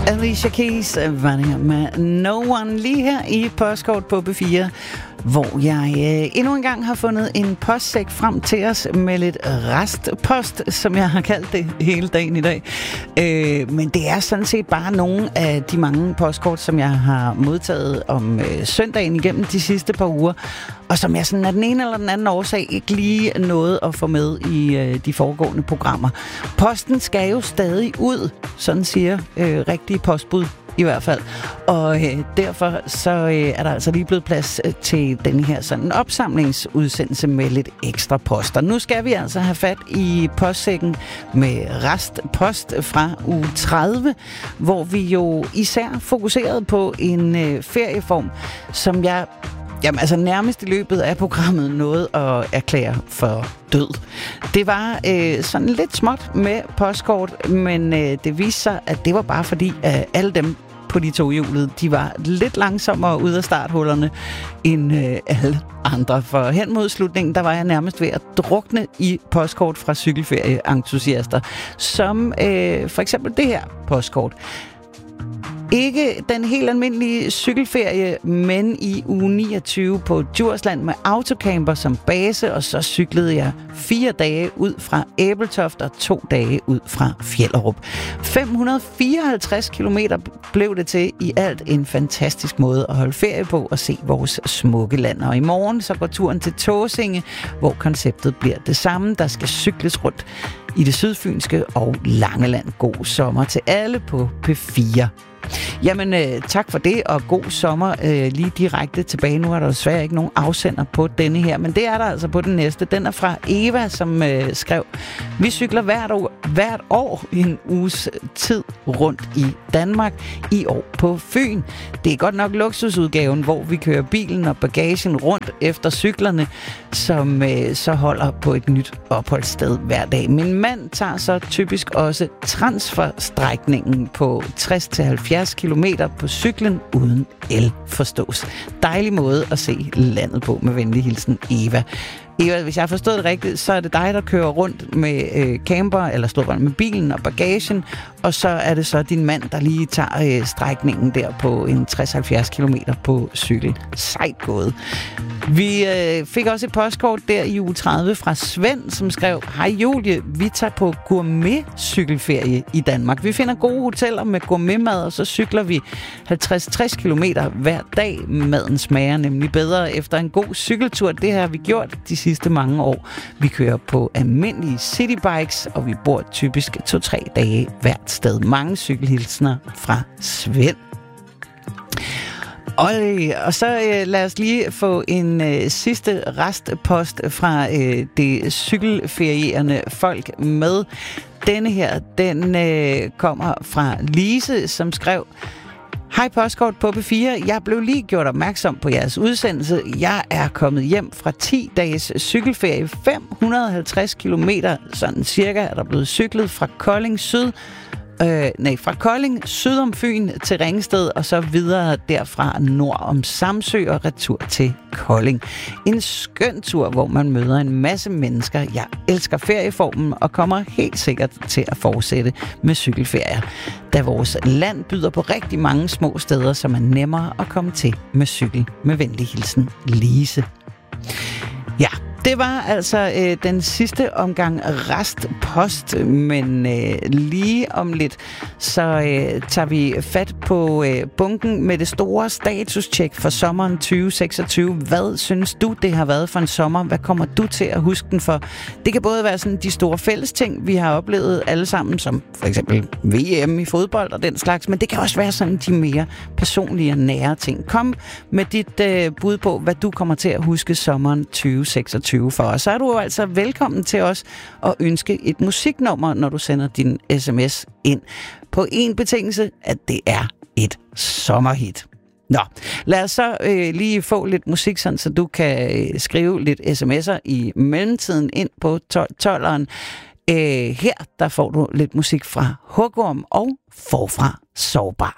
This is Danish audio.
Alicia Keys var det med No One lige her i Postkort på B4, hvor jeg endnu en gang har fundet en postsæk frem til os med lidt restpost, som jeg har kaldt det hele dagen i dag. Men det er sådan set bare nogle af de mange postkort, som jeg har modtaget om søndagen igennem de sidste par uger, og som jeg sådan af den ene eller den anden årsag ikke lige nåede at få med i de foregående programmer. Posten skal jo stadig ud, sådan siger rigtige postbud i hvert fald. Og derfor så er der altså lige blevet plads til den her sådan opsamlingsudsendelse med lidt ekstra poster. Nu skal vi altså have fat i postsækken med restpost fra uge 30, hvor vi jo især fokuserede på en ferieform, som jeg nærmest i løbet af programmet nåede at erklære for død. Det var sådan lidt småt med postkort, men det viste sig, at det var bare fordi, at alle dem på de tohjulede, de var lidt langsommere ud af starthullerne end alle andre. For hen mod slutningen, der var jeg nærmest ved at drukne i postkort fra cykelferieentusiaster, som for eksempel det her postkort. Ikke den helt almindelige cykelferie, men i uge 29 på Djursland med autocamper som base, og så cyklede jeg 4 dage ud fra Æbeltoft og 2 dage ud fra Fjellerup. 554 kilometer blev det til. I alt en fantastisk måde at holde ferie på og se vores smukke land. Og i morgen så går turen til Tåsinge, hvor konceptet bliver det samme. Der skal cykles rundt i det sydfynske og Langeland. God sommer til alle på P4. Jamen, tak for det, og god sommer lige direkte tilbage. Nu er der desværre ikke nogen afsender på denne her, men det er der altså på den næste. Den er fra Eva, som skrev: Vi cykler hvert år en uges tid rundt i Danmark, i år på Fyn. Det er godt nok luksusudgaven, hvor vi kører bilen og bagagen rundt efter cyklerne, som så holder på et nyt opholdssted hver dag. Min mand tager så typisk også transferstrækningen på 60-70 kilometer på cyklen uden el, forstås. Dejlig måde at se landet på, med venlig hilsen Eva. Eva, hvis jeg har forstået det rigtigt, så er det dig, der kører rundt med camper, eller står rundt med bilen og bagagen, og så er det så din mand, der lige tager strækningen der på en 60-70 kilometer på cykel. Sejt gået. Vi fik også et postkort der i uge 30 fra Svend, som skrev: Hej Julie, vi tager på gourmet-cykelferie i Danmark. Vi finder gode hoteller med gourmetmad, og så cykler vi 50-60 kilometer hver dag. Maden smager nemlig bedre efter en god cykeltur. Det har vi gjort de sidste mange år. Vi kører på almindelige citybikes, og vi bor typisk 2-3 dage hvert sted. Mange cykelhilsner fra Svend. Og så lad os lige få en sidste restpost fra det cykelferierende folk med. Denne her, den kommer fra Lise, som skrev: Hej postkort på P4. Jeg blev lige gjort opmærksom på jeres udsendelse. Jeg er kommet hjem fra 10 dages cykelferie. 550 kilometer, sådan cirka, er der blevet cyklet fra Kolding fra Kolding syd om Fyn til Ringsted, og så videre derfra nord om Samsø og retur til Kolding. En skøn tur, hvor man møder en masse mennesker. Jeg elsker ferieformen og kommer helt sikkert til at fortsætte med cykelferier, da vores land byder på rigtig mange små steder, som er nemmere at komme til med cykel. Med venlig hilsen, Lise. Ja, det var altså den sidste omgang restpost, men lige om lidt, så tager vi fat på bunken med det store statuscheck for sommeren 2026. Hvad synes du, det har været for en sommer? Hvad kommer du til at huske den for? Det kan både være sådan de store fælles ting, vi har oplevet alle sammen, som for eksempel VM i fodbold og den slags, men det kan også være sådan de mere personlige og nære ting. Kom med dit bud på, hvad du kommer til at huske sommeren 2026 for. Og så er du jo altså velkommen til os at ønske et musiknummer, når du sender din sms ind. På en betingelse, at det er et sommerhit. Nå, lad os så lige få lidt musik, sådan, så du kan skrive lidt sms'er i mellemtiden ind på 12'eren. Her der får du lidt musik fra Hugorm og Forfra Sårbar.